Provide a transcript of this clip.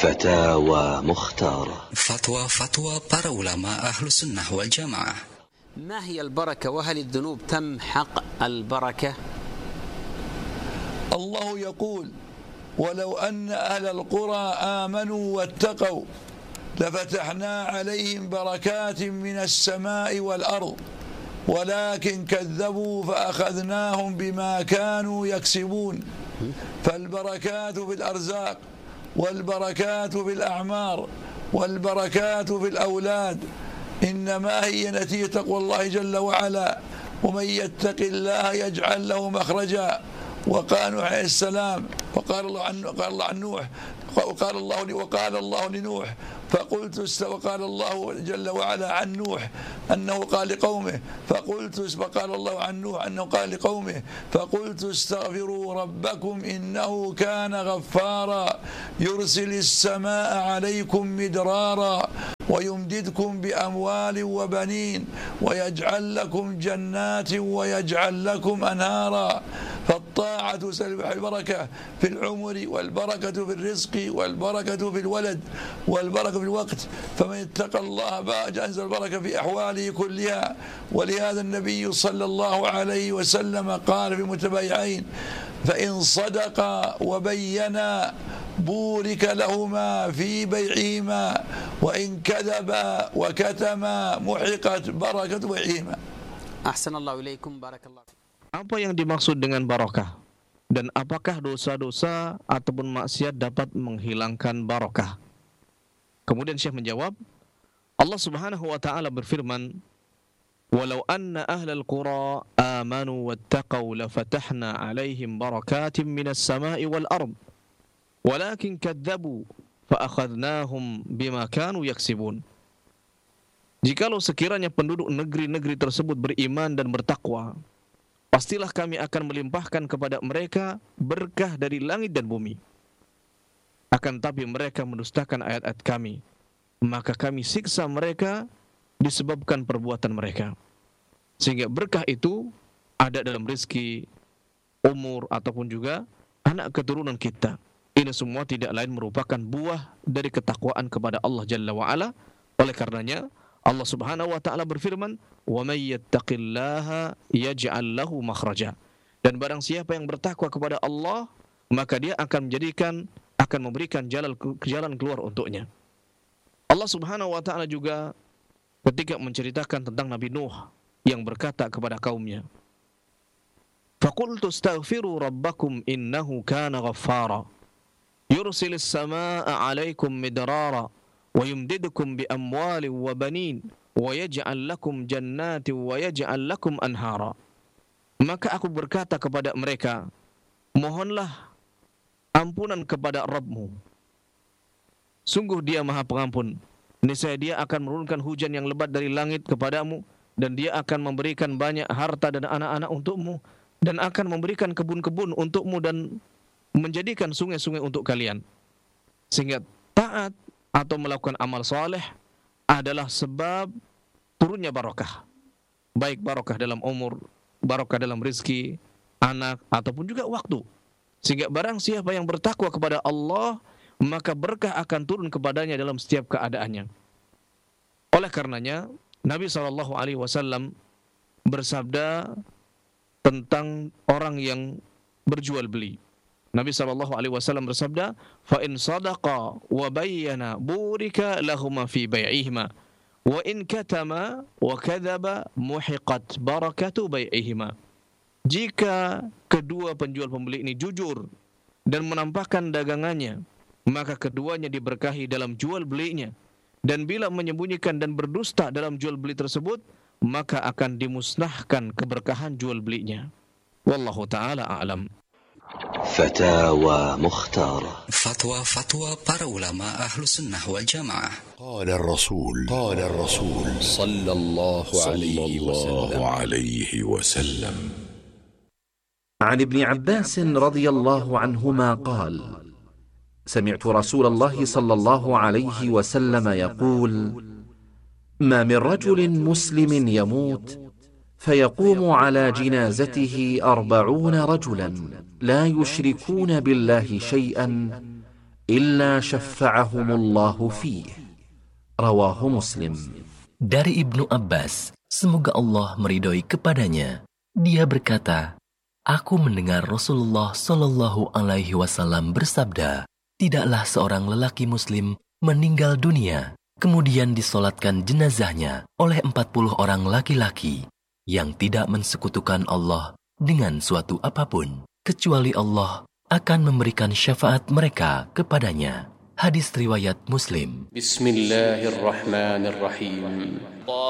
فتاوى مختارة. فتوى para ulama Ahlus Sunnah wal Jamaah. ما هي البركة وهل الذنوب تمحق البركة؟ الله يقول ولو أن أهل القرى آمنوا واتقوا لفتحنا عليهم بركات من السماء والأرض ولكن كذبوا فأخذناهم بما كانوا يكسبون. فالبركات في الأرزاق والبركات في الأعمار والبركات في الأولاد إنما هي نتيجة تقوى الله جل وعلا. ومن يتق الله يجعل له مخرجا. وقال نوح عليه السلام وقال الله عن نوح وقال الله لنوح وقال الله جل وعلا عن نوح أنه قال لقومه وقال الله عن نوح أنه قال لقومه فقلت استغفروا ربكم إنه كان غفارا يرسل السماء عليكم مدرارا ويمددكم بأموال وبنين ويجعل لكم جنات ويجعل لكم أنهارا. فالطاعة سبب البركة في العمر والبركة في الرزق والبركة في الولد والبركة في الوقت. فمن اتقى الله أنزل البركة في أحواله كلها. ولهذا النبي صلى الله عليه وسلم قال في المتبايعين فإن صدقا وبينا بورك لهما في بيعهما وإن كذبا وكتما محقت بركة بيعهما. أحسن الله إليكم بارك الله. Apa yang dimaksud dengan barokah? Dan apakah dosa-dosa ataupun maksiat dapat menghilangkan barokah? Kemudian Syekh menjawab, Allah Subhanahu wa taala berfirman, "Walau anna ahlal qura amanu wattaqaw lafatahna 'alaihim barakatin minas sama'i wal ard. Walakin kadzdzabu fa akhadnahum bima kanu yaksibun." Jikalau sekiranya penduduk negeri-negeri tersebut beriman dan bertakwa, pastilah kami akan melimpahkan kepada mereka berkah dari langit dan bumi. Akan tapi mereka mendustakan ayat-ayat kami, maka kami siksa mereka disebabkan perbuatan mereka. Sehingga berkah itu ada dalam rezeki, umur, ataupun juga anak keturunan kita. Ini semua tidak lain merupakan buah dari ketakwaan kepada Allah Jalla wa'ala. Oleh karenanya Allah Subhanahu wa taala berfirman, "Wa may yattaqillaha yaj'al lahu makhraja." Dan barang siapa yang bertakwa kepada Allah, maka dia akan memberikan jalan keluar untuknya. Allah Subhanahu wa taala juga ketika menceritakan tentang Nabi Nuh yang berkata kepada kaumnya, "Faqultu astaghfiru rabbakum innahu kana ghaffara yursilis samaa'a 'alaikum midrara wa yumdidukum bi amwalin wa banin wa yaj'al lakum jannatin wa yaj'al lakum anhara." Maka aku berkata kepada mereka, mohonlah ampunan kepada Rabbmu. Sungguh dia Maha Pengampun. Niscaya dia akan menurunkan hujan yang lebat dari langit kepadamu, dan dia akan memberikan banyak harta dan anak-anak untukmu, dan akan memberikan kebun-kebun untukmu, dan menjadikan sungai-sungai untuk kalian. Sehingga taat atau melakukan amal soleh adalah sebab turunnya barokah. Baik barokah dalam umur, barokah dalam rezeki, anak, ataupun juga waktu. Sehingga barang siapa yang bertakwa kepada Allah, maka berkah akan turun kepadanya dalam setiap keadaannya. Oleh karenanya, Nabi SAW bersabda tentang orang yang berjual beli. Nabi SAW bersabda, "Fa in sadaqa wa bayyana burika lahuma fi bai'ihima, wa in katama wa kadzaba muhiqat barakatu bai'ihima." Jika kedua penjual pembeli ini jujur dan menampakkan dagangannya, maka keduanya diberkahi dalam jual belinya. Dan bila menyembunyikan dan berdusta dalam jual beli tersebut, maka akan dimusnahkan keberkahan jual belinya. Wallahu ta'ala a'lam. فتاوى مختارة. Fatwa para ulama Ahlus Sunnah wal Jamaah. قال الرسول صلى الله عليه وسلم عن ابن عباس رضي الله عنهما قال: سمعت رسول الله صلى الله عليه وسلم يقول: ما من رجل مسلم يموت فيقوم على جنازته 40 رجلا لا يشركون بالله شيئا إلا شفعهم الله فيه. رواه مسلم. Dari Ibnu Abbas, semoga Allah meridhoi kepadanya, dia berkata, aku mendengar Rasulullah Shallallahu Alaihi Wasallam bersabda, tidaklah seorang lelaki Muslim meninggal dunia, kemudian disolatkan jenazahnya oleh 40 orang laki-laki yang tidak mensekutukan Allah dengan suatu apapun, kecuali Allah akan memberikan syafaat mereka kepadanya. Hadis riwayat Muslim. Bismillahirrahmanirrahim.